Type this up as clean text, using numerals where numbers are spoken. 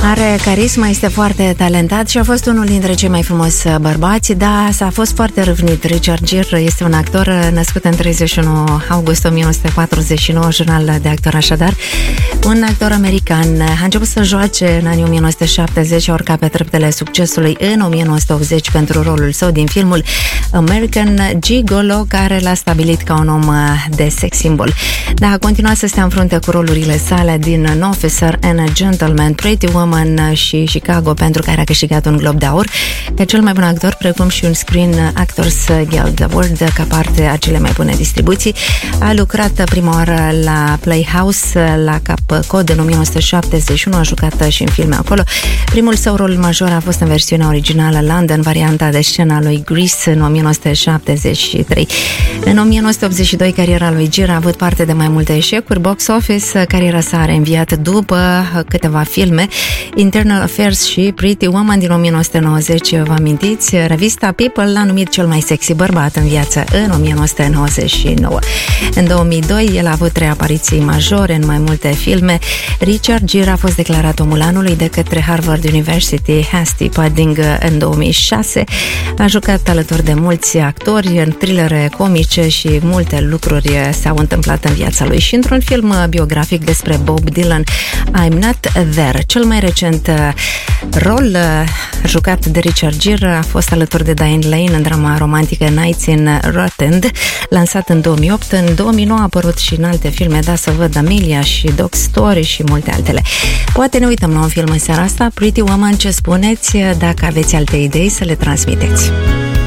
Are carismă, este foarte talentat și a fost unul dintre cei mai frumoși bărbați, dar s-a fost foarte râvnit. Richard Gere este un actor născut în 31 august 1949, jurnal de actor așadar. Un actor american. A început să joace în anii 1970, a urcat pe treptele succesului în 1980 pentru rolul său din filmul American Gigolo, care l-a stabilit ca un om de sex symbol. Dar a continuat să stea în frunte cu rolurile sale din An Officer and a Gentleman, Pretty Woman și Chicago, pentru care a câștigat un Glob de Aur ca cel mai bun actor, precum și un Screen Actors Guild Award ca parte a cele mai bune distribuții. A lucrat prima oară la Playhouse, la Cap Cod în 1971, a jucat și în filme acolo. Primul său rol major a fost în versiunea originală London, varianta de scenă a lui Grease în 1973. În 1982, cariera lui Gere a avut parte de mai multe eșecuri box office, cariera sa a reînviat după câteva filme, Internal Affairs și Pretty Woman din 1990, vă amintiți? Revista People l-a numit cel mai sexy bărbat în viață în 1999. În 2002, el a avut 3 apariții majore în mai multe filme. Richard Gere a fost declarat omul anului de către Harvard University Hasty Pudding în 2006. A jucat alături de mulți actori în thrillere comice și multe lucruri s-au întâmplat în viața lui. Și într-un film biografic despre Bob Dylan, I'm Not There. Cel mai recent rol jucat de Richard Gere a fost alături de Diane Lane în drama romantică Nights in Rotterdam, lansat în 2008. În 2009 a apărut și în alte filme, da să văd, Amelia și Dog Story și multe altele. Poate ne uităm la un film în seara asta, Pretty Woman. Ce spuneți? Dacă aveți alte idei, să le transmiteți.